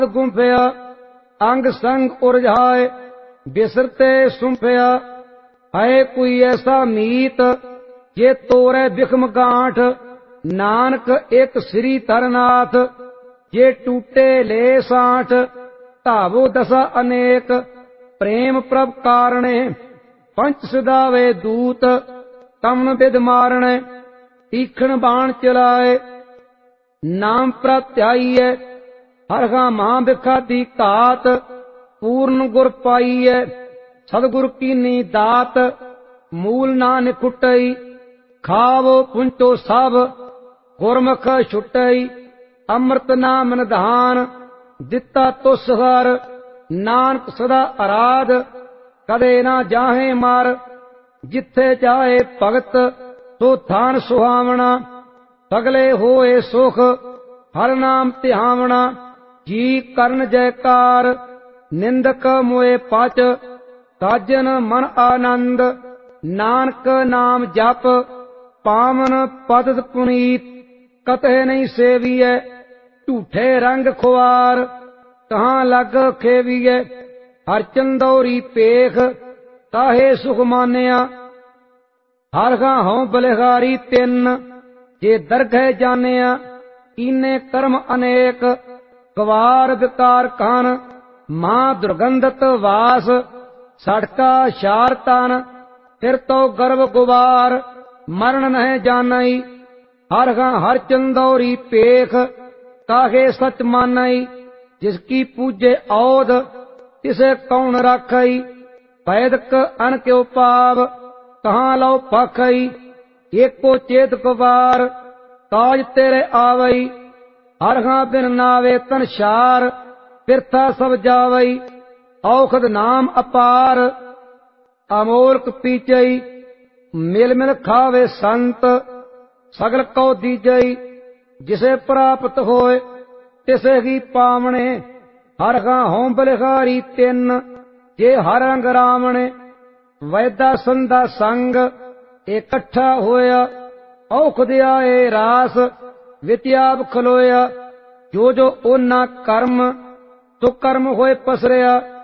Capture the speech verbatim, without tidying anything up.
गुंफिया अंग संग उरझाए बिसरते सुंफिया। है कोई ऐसा मीत जे तोरे बिखम गांठ नानक एक श्री तरनाथ जे टूटे ले साठ। धावो दशा अनेक प्रेम प्रभ कारणे पंच सदावे दूत तमन विद मारणे। तीखण बाण चलाए नाम प्रत्याईय हरगा मां बिखादी घात पूर्ण गुर पाईय। सदगुर कीनी दात मूल ना निकुटई खावो पुंचो सब गुरमुख छुटई। अमृत नाम निधान दिता तुस हर नानक सदा आराध कदे ना जाहे मार। जिथे जाए भगत सो थान सुहावना सगले होए सुख हर नाम तिहावना। जी करन जयकार निंदक मोए पच साजन मन आनंद। नानक नाम जप पावन पद पुनीत कतः नहीं सेविय। झूठे रंग खुआर कहाँ लग खेविय। हर चंदौरी पेख ताहे सुख मानिया। हर गा हों बलिहारी तिन जे दरगह जानिया। कीने कर्म अनेक गवार विकार कान मां दुर्गंधत वास सड़का शार तन। फिर तो गर्भ गुबार मरण नह जानई। हर गा हर चंदौरी पेख काहे सच मानई। जिसकी पूजे औध तिसे कौन राखई। वैदक अन क्यों पाव कहाँ लो पाखई। एको चेत कुवार काज तेरे आवई। हर गा बिन नावे तन शार बिरथा सब जावई। औखद नाम अपार अमोलक पीचई। मिल मिल खावे संत सगल को दीजई। जिसे प्राप्त होए तिसे ही पावणे। हर गा हों बलिहारी तिन जे हर रंग रावणे। वैदा संदा संग इकट्ठा होया औखद आए रास वित्याब खलोया। जो जो ओना कर्म तो कर्म होए पसरिया।